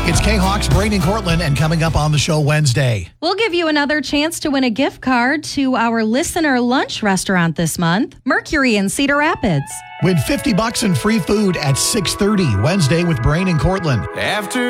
It's K-Hawks, Braden and Cortland, and coming up on the show Wednesday. We'll give you another chance to win a gift card to our listener lunch restaurant this month, Mercury in Cedar Rapids. Win $50 in free food at 6:30 Wednesday with Braden and Cortland. After